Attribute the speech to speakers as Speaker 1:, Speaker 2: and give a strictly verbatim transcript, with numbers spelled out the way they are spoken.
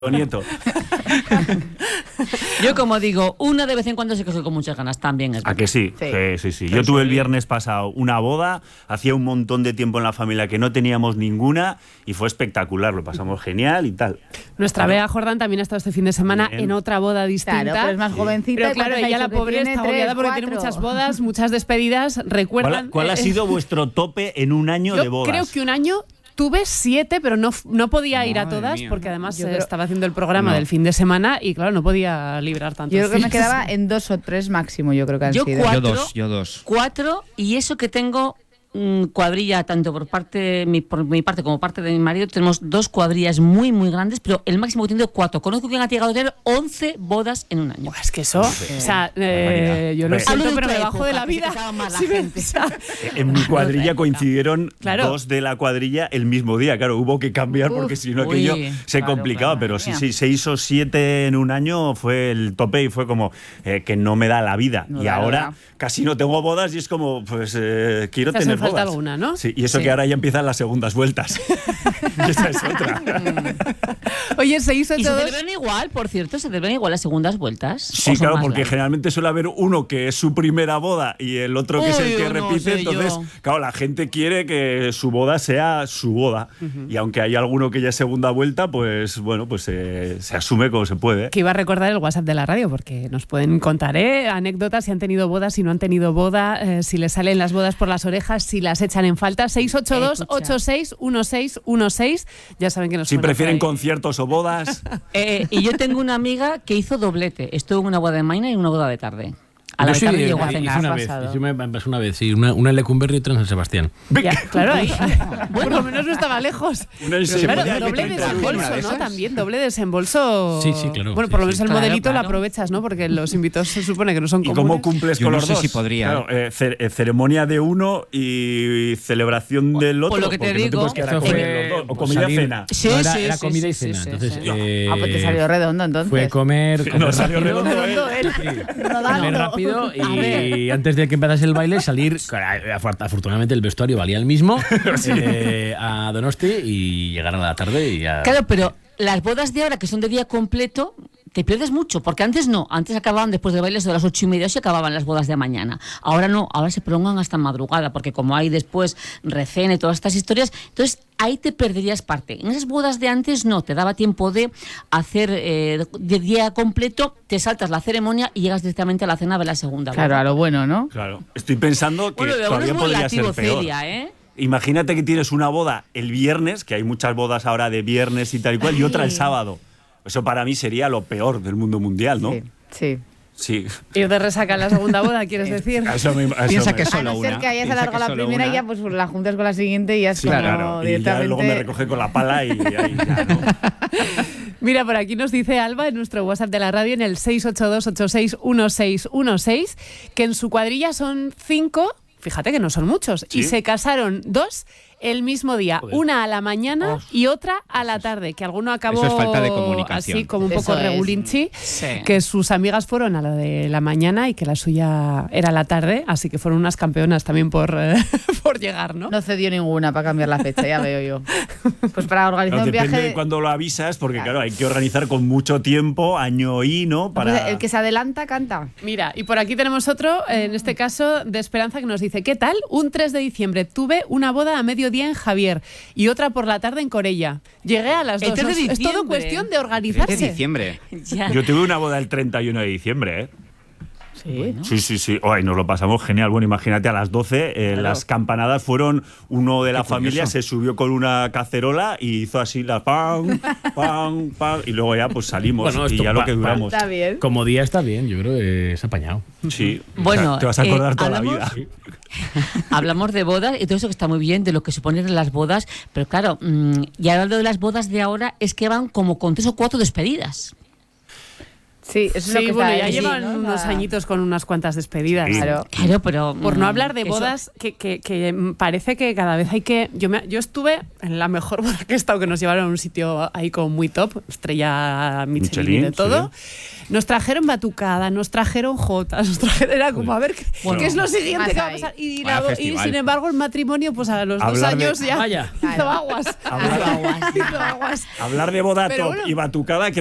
Speaker 1: Nieto.
Speaker 2: Yo, como digo, una de vez en cuando se coge con muchas ganas también. Es
Speaker 1: ¿A que sí?
Speaker 3: Sí,
Speaker 1: sí, sí, sí. Yo tuve el viernes pasado una boda, hacía un montón de tiempo en la familia que no teníamos ninguna y fue espectacular, lo pasamos genial y tal.
Speaker 4: Nuestra
Speaker 1: Claro.
Speaker 4: Bea Jordán también ha estado este fin de semana
Speaker 1: Bien.
Speaker 4: en otra boda distinta.
Speaker 3: Claro, pues más jovencita.
Speaker 4: Pero
Speaker 3: ¿y
Speaker 4: claro,
Speaker 3: cuántos ha
Speaker 4: ella la
Speaker 3: dicho que
Speaker 4: pobre
Speaker 3: tiene?
Speaker 4: está
Speaker 3: Tres,
Speaker 4: agobiada porque tiene
Speaker 3: cuatro.
Speaker 4: muchas bodas, muchas despedidas. Recuerdan.
Speaker 1: ¿Cuál, cuál ha
Speaker 4: eh,
Speaker 1: sido vuestro tope en un año
Speaker 4: yo
Speaker 1: de bodas?
Speaker 4: creo que un año tuve siete, pero no, no podía ir a
Speaker 5: Madre
Speaker 4: todas
Speaker 5: mía.
Speaker 4: porque además
Speaker 3: Yo
Speaker 4: eh,
Speaker 3: creo-
Speaker 4: estaba haciendo el programa
Speaker 5: No.
Speaker 4: del fin de semana y claro, no podía librar tanto.
Speaker 3: Yo creo que me quedaba en dos o tres máximo, yo creo que han
Speaker 2: Yo
Speaker 3: sido.
Speaker 2: cuatro.
Speaker 5: Yo dos, yo dos.
Speaker 2: Cuatro, y eso que tengo mm, cuadrilla, tanto por parte mi, por mi parte como parte de mi marido, tenemos dos cuadrillas muy, muy grandes, pero el máximo que he tenido es cuatro. Conozco quien ha llegado a tener once bodas en un año.
Speaker 4: Buah, es que eso, o sea, eh, yo lo
Speaker 1: Hombre.
Speaker 4: siento,
Speaker 2: Hablo de
Speaker 4: pero
Speaker 2: otra
Speaker 4: debajo de la
Speaker 2: época, que se
Speaker 4: vida.
Speaker 2: casaba más la
Speaker 4: Sí,
Speaker 2: gente.
Speaker 4: o sea,
Speaker 1: En mi cuadrilla
Speaker 2: época.
Speaker 1: coincidieron
Speaker 4: Claro.
Speaker 1: dos de la cuadrilla el mismo día. Claro, hubo que cambiar porque
Speaker 3: Uf.
Speaker 1: si no
Speaker 2: Uy,
Speaker 1: aquello se
Speaker 2: claro,
Speaker 1: complicaba.
Speaker 2: claro,
Speaker 1: pero
Speaker 3: madre
Speaker 1: sí,
Speaker 3: mía.
Speaker 1: sí, seis o siete en un año fue el tope y fue como eh, que no me da la vida.
Speaker 3: No
Speaker 1: y
Speaker 3: da, no
Speaker 1: ahora
Speaker 3: da.
Speaker 1: casi no tengo bodas y es como, pues eh, quiero
Speaker 4: Te hacen
Speaker 1: tener
Speaker 4: falta
Speaker 1: bodas.
Speaker 4: alguna, ¿no?
Speaker 1: Sí, y eso
Speaker 2: Sí.
Speaker 1: que ahora ya empiezan las segundas vueltas. Y esa es otra.
Speaker 4: Oye, seis
Speaker 2: Y
Speaker 4: ocho
Speaker 2: se
Speaker 4: dos.
Speaker 2: celebran igual, por cierto, se celebran igual las segundas vueltas.
Speaker 1: Sí,
Speaker 2: ¿O son
Speaker 1: claro,
Speaker 2: más
Speaker 1: porque
Speaker 2: light?
Speaker 1: generalmente suele haber uno que es su primera boda y el otro que es el
Speaker 2: Uy,
Speaker 1: que
Speaker 2: no
Speaker 1: repite.
Speaker 2: sé
Speaker 1: Entonces,
Speaker 2: yo.
Speaker 1: claro, la gente quiere que su boda sea su boda. Y aunque hay alguno que ya es segunda vuelta, pues bueno, pues eh, se asume como se puede.
Speaker 4: Que iba a recordar el WhatsApp de la radio, porque nos pueden contar ¿eh? anécdotas, si han tenido bodas, si no han tenido boda, eh, si les salen las bodas por las orejas, si las echan en falta. seis ocho dos, ocho seis uno seis uno seis. Ya saben que nos
Speaker 1: Si
Speaker 4: ponen
Speaker 1: prefieren
Speaker 4: por ahí.
Speaker 1: conciertos o bodas.
Speaker 2: Eh, y yo tengo una amiga que hizo doblete. Estuvo en una boda de mañana y en una boda de tarde. A la
Speaker 5: Yo
Speaker 2: de
Speaker 5: soy
Speaker 2: tarde
Speaker 5: de-
Speaker 2: llegó a
Speaker 5: hice
Speaker 2: cenar.
Speaker 5: una
Speaker 3: has
Speaker 5: vez,
Speaker 3: pasado.
Speaker 5: hice una, me pasó una vez, sí, una, una en Lecumberri y otra en San Sebastián.
Speaker 4: Ya, claro, ahí. Por lo menos no estaba lejos.
Speaker 1: Una en
Speaker 4: Pero claro,
Speaker 1: Sevilla,
Speaker 4: doble
Speaker 1: que te
Speaker 4: desembolso,
Speaker 5: una de
Speaker 4: ¿no?
Speaker 5: esas.
Speaker 4: También, doble desembolso.
Speaker 5: Sí, sí, claro,
Speaker 4: Bueno,
Speaker 5: sí,
Speaker 4: por lo menos
Speaker 5: sí.
Speaker 4: el
Speaker 2: Claro,
Speaker 4: modelito
Speaker 2: claro.
Speaker 4: lo aprovechas, ¿no? Porque los invitados se supone que no son
Speaker 1: ¿Y
Speaker 4: comunes.
Speaker 1: cómo cumples
Speaker 5: Yo
Speaker 1: con
Speaker 5: no
Speaker 1: los
Speaker 5: sé
Speaker 1: dos?
Speaker 5: si podría,
Speaker 1: Claro, eh, ce- eh, ceremonia de uno y celebración del otro.
Speaker 2: Por lo que te
Speaker 1: porque no
Speaker 2: digo,
Speaker 1: puedes quedar a
Speaker 5: Esto
Speaker 1: comer
Speaker 5: fue,
Speaker 1: los dos. O
Speaker 5: pues,
Speaker 1: comida
Speaker 5: salir-
Speaker 1: cena.
Speaker 2: Sí,
Speaker 5: No, era,
Speaker 2: sí,
Speaker 5: era
Speaker 2: sí,
Speaker 5: comida
Speaker 2: sí,
Speaker 5: y
Speaker 2: sí,
Speaker 5: cena.
Speaker 2: sí,
Speaker 5: Entonces,
Speaker 2: sí.
Speaker 5: eh,
Speaker 3: Ah, pues te salió redondo entonces.
Speaker 5: fue comer, comer
Speaker 1: No salió
Speaker 5: rápido,
Speaker 1: redondo, ¿eh?
Speaker 5: comer rápido y antes de que empezase el baile salir, afortunadamente el vestuario valía el mismo, eh, a Donosti y llegar a la tarde y ya...
Speaker 2: Claro, pero las bodas de ahora, que son de día completo, te pierdes mucho, porque antes no, antes acababan después del baile de las ocho y media, se acababan las bodas de mañana. Ahora no, ahora se prolongan hasta madrugada, porque como hay después recena y todas estas historias, entonces ahí te perderías parte. En esas bodas de antes no, te daba tiempo de hacer eh, de día completo, te saltas la ceremonia y llegas directamente a la cena de la segunda
Speaker 3: Claro,
Speaker 2: boda.
Speaker 3: a lo bueno, ¿no?
Speaker 1: Claro. Estoy pensando que
Speaker 2: Bueno, de ahora
Speaker 1: todavía
Speaker 2: es muy
Speaker 1: podría ser
Speaker 2: relativo,
Speaker 1: peor.
Speaker 2: Celia, ¿eh?
Speaker 1: Imagínate que tienes una boda el viernes, que hay muchas bodas ahora de viernes y tal y cual, y otra el sábado. Eso para mí sería lo peor del mundo mundial, ¿no?
Speaker 3: Sí, sí.
Speaker 1: Sí.
Speaker 4: Ir de resaca en la segunda boda, ¿quieres decir?
Speaker 1: A eso me- a eso
Speaker 5: Piensa
Speaker 1: me-
Speaker 5: que
Speaker 3: A
Speaker 5: solo
Speaker 3: no ser
Speaker 5: una.
Speaker 3: que hayas
Speaker 5: Piensa
Speaker 3: alargado
Speaker 5: que
Speaker 3: la
Speaker 5: solo
Speaker 3: primera
Speaker 5: una.
Speaker 3: y ya pues la juntas con la siguiente y ya es
Speaker 1: Sí,
Speaker 3: como
Speaker 1: claro. Y ya
Speaker 3: directamente...
Speaker 1: luego me recoge con la pala y ahí ya, ¿no?
Speaker 4: Mira, por aquí nos dice Alba en nuestro WhatsApp de la radio en el seis ocho dos, ocho seis uno seis uno seis que en su cuadrilla son cinco, fíjate que no son muchos,
Speaker 1: ¿Sí?
Speaker 4: y se casaron dos el mismo día,
Speaker 5: Joder.
Speaker 4: una a la mañana y otra a la tarde, que alguno acabó
Speaker 5: eso es falta de comunicación.
Speaker 4: así como un
Speaker 3: Eso
Speaker 4: poco
Speaker 3: es.
Speaker 4: regulinchi,
Speaker 2: Sí.
Speaker 4: que sus amigas fueron a la de la mañana y que la suya era la tarde, así que fueron unas campeonas también por, eh, por llegar, ¿no?
Speaker 3: No cedió ninguna para cambiar la fecha, ya veo yo. Pues para organizar
Speaker 1: Claro,
Speaker 3: un
Speaker 1: depende
Speaker 3: viaje...
Speaker 1: de cuándo lo avisas, porque
Speaker 3: Claro.
Speaker 1: claro, hay que organizar con mucho tiempo, año y, ¿no?
Speaker 3: Pues
Speaker 1: Para...
Speaker 3: el que se adelanta, canta.
Speaker 4: Mira, y por aquí tenemos otro, en este caso de Esperanza, que nos dice: ¿qué tal? Un tres de diciembre tuve una boda a mediodía en Javier y otra por la tarde en Corella. Llegué a las
Speaker 2: El
Speaker 4: dos.
Speaker 2: tres de
Speaker 4: Es todo
Speaker 2: diciembre.
Speaker 4: cuestión de
Speaker 5: ¿Qué
Speaker 4: organizarse.
Speaker 5: diciembre?
Speaker 2: Ya.
Speaker 1: Yo tuve una boda el treinta y uno de diciembre, ¿eh?
Speaker 3: Sí.
Speaker 1: Sí, sí, sí. Ay, nos lo pasamos genial. Bueno, imagínate, a las doce eh,
Speaker 3: Claro.
Speaker 1: las campanadas fueron, uno de la
Speaker 5: Qué
Speaker 1: familia
Speaker 5: curioso.
Speaker 1: se subió con una cacerola y hizo así la pam, pam, pam, y luego ya pues salimos
Speaker 5: Bueno,
Speaker 1: y
Speaker 5: esto
Speaker 1: ya lo
Speaker 5: pa-
Speaker 1: que duramos.
Speaker 3: Está bien.
Speaker 5: Como día está bien, yo creo que es apañado.
Speaker 1: Sí.
Speaker 2: Bueno,
Speaker 1: te vas a acordar
Speaker 2: eh,
Speaker 1: toda la
Speaker 2: hablamos-
Speaker 1: vida.
Speaker 2: Hablamos de bodas y todo eso que está muy bien, de lo que suponen las bodas, pero claro, mmm, y hablando de las bodas de ahora, es que van como con tres o cuatro despedidas.
Speaker 3: Sí, eso es lo
Speaker 4: Sí,
Speaker 3: que
Speaker 4: bueno,
Speaker 3: está
Speaker 4: ya
Speaker 3: ahí,
Speaker 4: llevan
Speaker 3: ¿no?
Speaker 4: unos
Speaker 3: O sea,
Speaker 4: añitos con unas cuantas despedidas.
Speaker 1: Sí.
Speaker 3: Claro.
Speaker 2: Claro, pero...
Speaker 4: Por no
Speaker 2: mm,
Speaker 4: hablar de
Speaker 2: eso-
Speaker 4: bodas, que, que, que parece que cada vez hay que... Yo, me, yo estuve en la mejor boda que he estado, que nos llevaron a un sitio ahí como muy top, estrella Michelin,
Speaker 1: Michelin,
Speaker 4: y de todo.
Speaker 1: sí.
Speaker 4: Nos trajeron batucada, nos trajeron jotas, nos trajeron... Era como, a ver, ¿qué,
Speaker 1: Bueno.
Speaker 4: ¿qué es lo siguiente
Speaker 3: Más
Speaker 4: que va a
Speaker 3: ahí.
Speaker 4: pasar? Y,
Speaker 1: Vaya
Speaker 4: la- y
Speaker 1: festival.
Speaker 4: sin embargo, el matrimonio, pues a los dos
Speaker 1: Hablar de-
Speaker 4: años ya
Speaker 5: Vaya.
Speaker 4: hizo aguas.
Speaker 1: Hablar-
Speaker 4: hizo aguas.
Speaker 1: Hablar de boda
Speaker 4: Pero
Speaker 1: top
Speaker 4: bueno.
Speaker 1: y batucada,